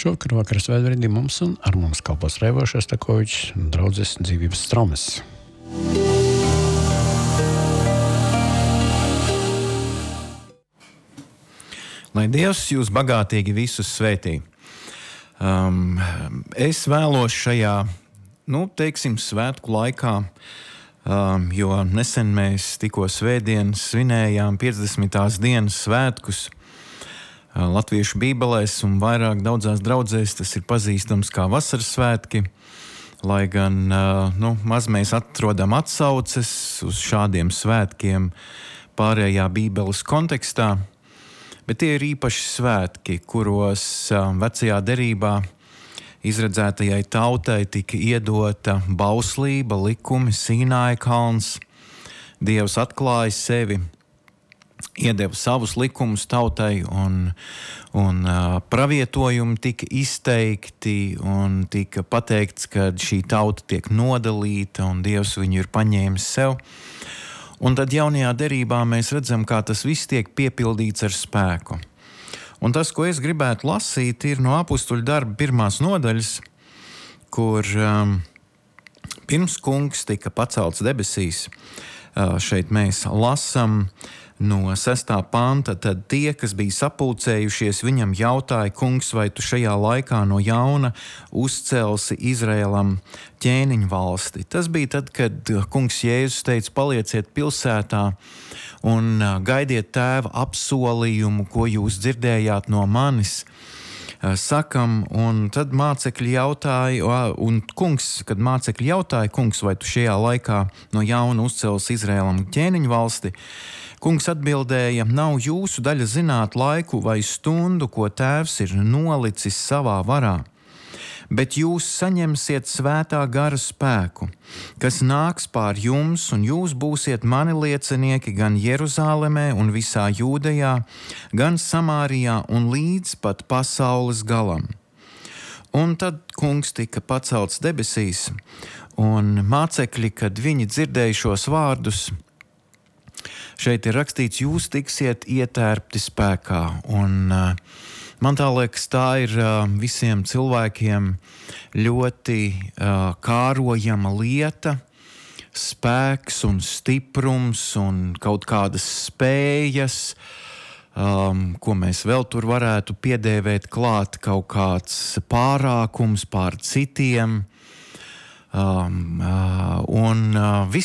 Šovakar vakara svētbrīdī mums un ar mums kalpos Raivošs Šostakovičs, draudzes dzīvības traumas. Lai Dievs jūs bagātīgi visus svētī. Es vēlos šajā, svētku laikā, jo nesen mēs tikko svētdien svinējām 50. dienas svētkus latviešu bībelēs un vairāk daudzās draudzēs tas ir pazīstams kā vasaras svētki, lai gan maz mēs atrodam atsauces uz šādiem svētkiem pārējā bībeles kontekstā. Bet tie ir īpaši svētki, kuros vecajā derībā izredzētajai tautai tika iedota bauslība, likumi, Sīnāja kalns. Dievs atklāja sevi, iedeva savus likumus tautai un pravietojumi tika izteikti un tika pateikts, ka šī tauta tiek nodalīta un Dievs viņu ir paņēmis sev. Un tad jaunajā derībā mēs redzam, kā tas viss tiek piepildīts ar spēku. Un tas, ko es gribētu lasīt, ir no Apustuļu darba 1. nodaļas, kur pirms kungs tika pacelts debesīs. Šeit mēs lasam no 6. panta, tad tie, kas bija sapulcējušies, viņam jautāja: kungs, vai tu šajā laikā no jauna uzcelsi Izraēlam ķēniņu valsti? Tas bija tad, kad kungs Jēzus teica: palieciet pilsētā un gaidiet tēva apsolījumu, ko jūs dzirdējāt no manis. Sakam, un tad mācekļi jautāja, kad mācekļi jautāja: kungs, vai tu šajā laikā no jauna uzcelsi Izraēlam ķēniņu valsti? Kungs atbildēja: nav jūsu daļa zināt laiku vai stundu, ko tēvs ir nolicis savā varā. Bet jūs saņemsiet svētā gara spēku, kas nāks pār jums, un jūs būsiet mani liecinieki gan Jeruzālemē un visā Jūdejā, gan Samārijā un līdz pat pasaules galam. Un tad kungs tika pacelts debesīs, un mācekļi, kad viņi dzirdēja šos vārdus, šeit ir rakstīts: jūs tiksiet ietērpti spēkā. Un man tā liekas, tā ir visiem cilvēkiem ļoti kārojama lieta, spēks un stiprums un kaut kādas spējas, ko mēs vēl tur varētu piedēvēt klāt, kaut kāds pārākums pār citiem.